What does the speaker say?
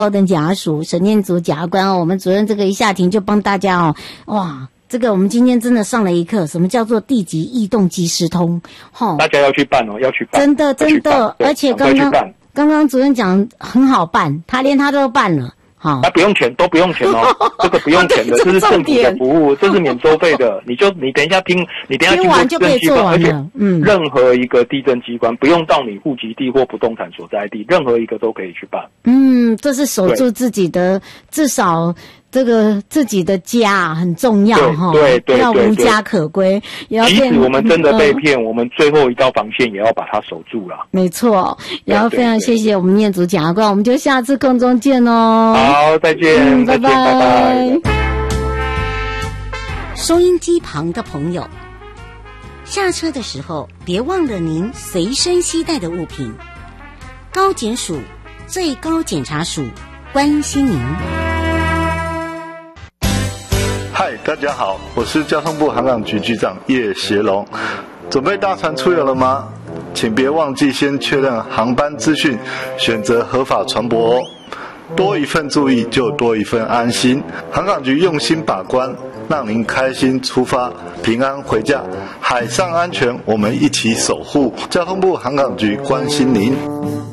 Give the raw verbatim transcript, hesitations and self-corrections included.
高等检察署审念组检察官哦，我们主任这个一下庭就帮大家哦，哇，这个我们今天真的上了一课，什么叫做地籍异动即时通？吼， 大家要去办哦，要去办， 真的真的，而且刚刚刚刚主任讲很好办，他连他都办了。好， 那、啊、不用钱，都不用钱哦，这个不用钱的，这是政府的服务，这是免收费的。你就你等一下听，你等一下经过地政机关，而且嗯，任何一个地政机关不用到你户籍地或不动产所在地，任何一个都可以去办。嗯， 这是守住自己的，至少这个自己的家很重要哈， 对对对， 要无家可归。 即使我们真的被骗，嗯、我们最后一道防线也要把它守住了。 没错，然后非常谢谢我们念祖检察官，我们就下次空中见哦。 好，再见， 嗯、拜拜， 拜拜。 收音机旁的朋友，下车的时候别忘了您随身携带的物品。高检署最高检察署关心您。 嗨，大家好，我是交通部航港局局长叶协龙。准备搭船出游了吗？请别忘记先确认航班资讯，选择合法船舶哦。多一份注意，就多一份安心。航港局用心把关，让您开心出发，平安回家。海上安全，我们一起守护。交通部航港局关心您。